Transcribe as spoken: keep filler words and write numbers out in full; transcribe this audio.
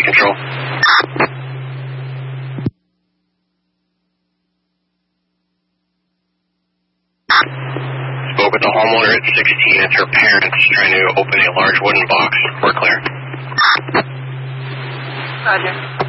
control. Spoke with the homeowner at sixteen. It's her parents trying to open a large wooden box. We're clear. Roger.